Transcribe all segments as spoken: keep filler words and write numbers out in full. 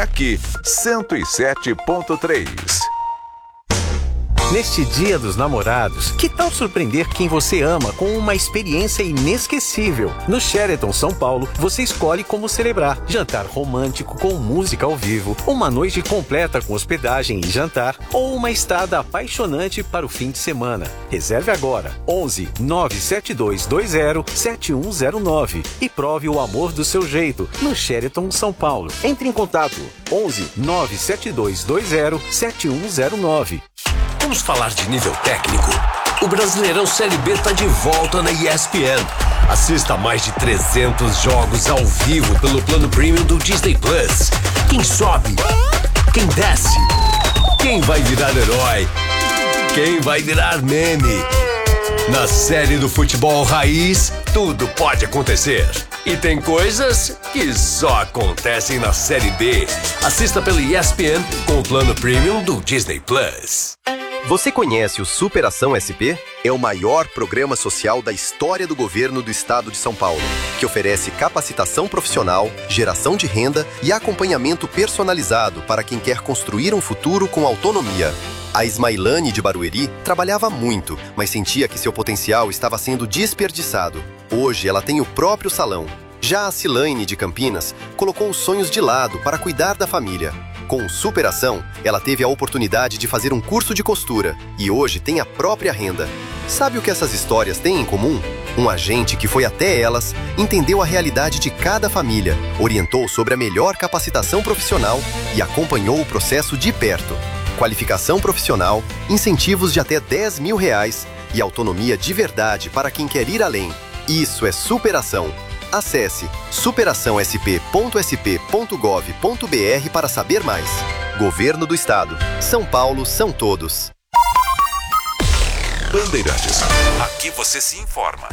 aqui, cento e sete ponto três. Neste Dia dos Namorados, que tal surpreender quem você ama com uma experiência inesquecível? No Sheraton São Paulo, você escolhe como celebrar. Jantar romântico com música ao vivo, uma noite completa com hospedagem e jantar, ou uma estada apaixonante para o fim de semana. Reserve agora, onze nove sete dois dois zero sete um zero nove e prove o amor do seu jeito no Sheraton São Paulo. Entre em contato, onze nove sete dois dois zero sete um zero nove. Vamos falar de nível técnico. O Brasileirão Série B está de volta na E S P N. Assista mais de trezentos jogos ao vivo pelo plano premium do Disney Plus. Quem sobe? Quem desce? Quem vai virar herói? Quem vai virar meme? Na série do futebol raiz, tudo pode acontecer. E tem coisas que só acontecem na Série B. Assista pelo E S P N com o plano premium do Disney Plus. Você conhece o Superação S P? É o maior programa social da história do governo do estado de São Paulo, que oferece capacitação profissional, geração de renda e acompanhamento personalizado para quem quer construir um futuro com autonomia. A Ismailane de Barueri trabalhava muito, mas sentia que seu potencial estava sendo desperdiçado. Hoje ela tem o próprio salão. Já a Cilaine de Campinas colocou os sonhos de lado para cuidar da família. Com Superação, ela teve a oportunidade de fazer um curso de costura e hoje tem a própria renda. Sabe o que essas histórias têm em comum? Um agente que foi até elas, entendeu a realidade de cada família, orientou sobre a melhor capacitação profissional e acompanhou o processo de perto. Qualificação profissional, incentivos de até dez mil reais e autonomia de verdade para quem quer ir além. Isso é superação. Acesse superação s p ponto s p ponto gov ponto b r para saber mais. Governo do Estado. São Paulo são todos. Bandeirantes. Aqui você se informa.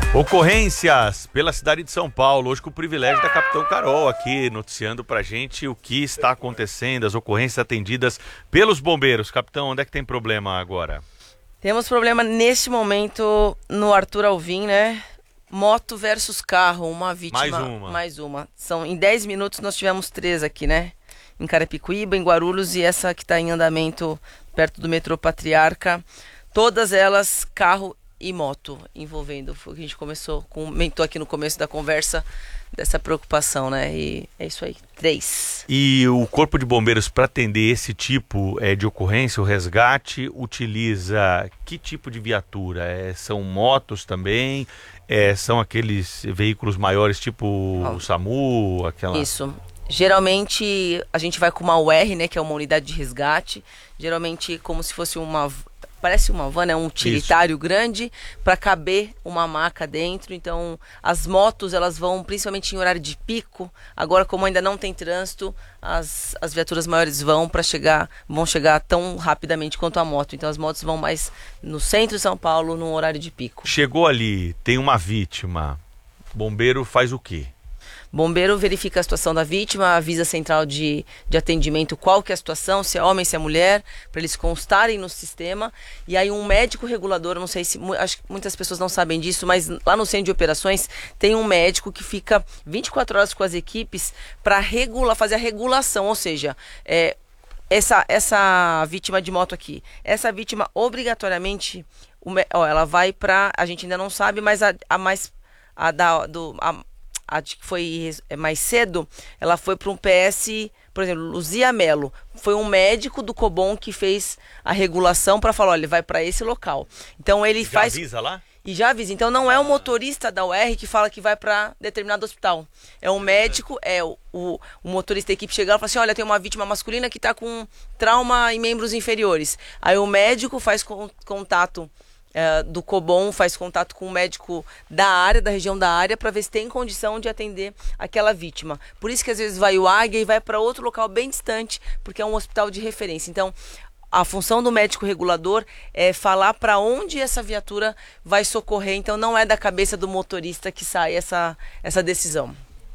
Ocorrências pela cidade de São Paulo, hoje com o privilégio da Capitão Carol aqui noticiando pra gente o que está acontecendo, as ocorrências atendidas pelos bombeiros. Capitão, onde é que tem problema agora? Temos problema neste momento no Arthur Alvim, né? Moto versus carro, uma vítima. Mais uma. Mais uma. São, em dez minutos nós tivemos três aqui, né? Em Carapicuíba, em Guarulhos e essa que está em andamento perto do metrô Patriarca. Todas elas, carro e moto envolvendo. Foi o que a gente começou, comentou aqui no começo da conversa, dessa preocupação, né? E é isso aí, três. E o Corpo de Bombeiros, para atender esse tipo é, de ocorrência, o resgate, utiliza que tipo de viatura? É, são motos também? É, são aqueles veículos maiores, tipo oh. o SAMU, aquela... Isso. Geralmente a gente vai com uma U R, né, que é uma unidade de resgate. Geralmente como se fosse uma... Parece uma van, é um utilitário Isso. grande para caber uma maca dentro. Então, as motos elas vão principalmente em horário de pico. Agora, como ainda não tem trânsito, as, as viaturas maiores vão para chegar, vão chegar tão rapidamente quanto a moto. Então, as motos vão mais no centro de São Paulo, no horário de pico. Chegou ali, tem uma vítima. Bombeiro faz o quê? Bombeiro verifica a situação da vítima, avisa a central de, de atendimento qual que é a situação, se é homem, se é mulher, para eles constarem no sistema. E aí um médico regulador, não sei se, acho que muitas pessoas não sabem disso, mas lá no centro de operações tem um médico que fica vinte e quatro horas com as equipes para regular, fazer a regulação, ou seja, é, essa, essa vítima de moto aqui, essa vítima obrigatoriamente, ó, ela vai para, a gente ainda não sabe, mas a, a mais, a da, do... A, a que foi mais cedo, ela foi para um P S, por exemplo, Luzia Mello. Foi um médico do Cobom que fez a regulação para falar, olha, ele vai para esse local. Então ele já faz... avisa lá? E já avisa. Então não é o motorista da U R que fala que vai para determinado hospital. É o médico, é o, o, o motorista da equipe chegar e fala assim, olha, tem uma vítima masculina que está com trauma em membros inferiores. Aí o médico faz con- contato... Uh, do Cobom, faz contato com o médico da área, da região da área, para ver se tem condição de atender aquela vítima. Por isso que às vezes vai o Águia e vai para outro local bem distante, porque é um hospital de referência. Então, a função do médico regulador é falar para onde essa viatura vai socorrer. Então, não é da cabeça do motorista que sai essa, essa decisão.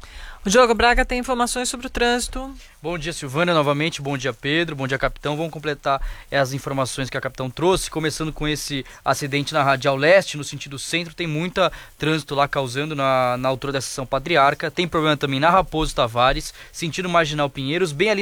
O Diogo Braga tem informações sobre o trânsito. Bom dia, Silvânia, novamente. Bom dia, Pedro. Bom dia, capitão. Vamos completar as informações que a capitão trouxe, começando com esse acidente na Radial Leste, no sentido centro. Tem muita trânsito lá causando na, na altura da Estação Patriarca. Tem problema também na Raposo Tavares, sentido Marginal Pinheiros, bem ali